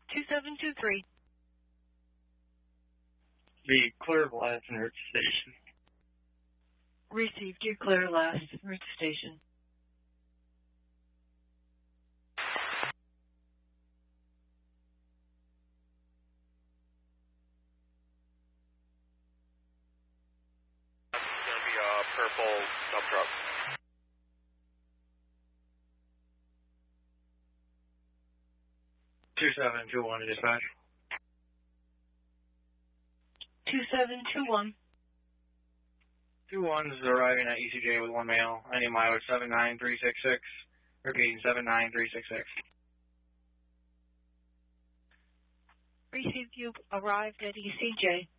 2723. The clear last and route station. Received. You clear last. Route station. It's going to be a purple dump truck. Two 721 dispatch. 2721. 21 is arriving at ECJ with one male. I need mileage 79366. Repeating 79366. Received. You arrived at ECJ.